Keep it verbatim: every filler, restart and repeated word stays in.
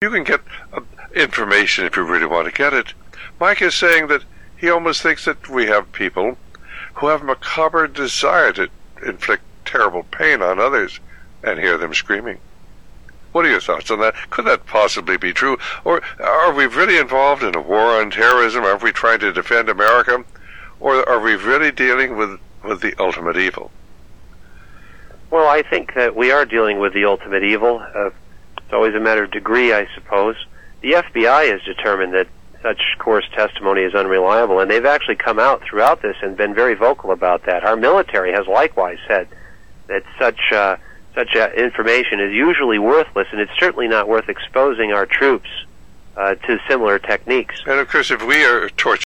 You can get uh, information if you really want to get it. Mike is saying that he almost thinks that we have people who have macabre desire to inflict terrible pain on others and hear them screaming. What are your thoughts on that? Could that possibly be true? Or are we really involved in a war on terrorism? Are we trying to defend America? Or are we really dealing with, with the ultimate evil? Well, I think that we are dealing with the ultimate evil. Uh, it's always a matter of degree, I suppose. The F B I has determined that such coarse testimony is unreliable, and they've actually come out throughout this and been very vocal about that. Our military has likewise said that such uh, such uh, information is usually worthless, and it's certainly not worth exposing our troops uh, to similar techniques. And of course, if we are tortured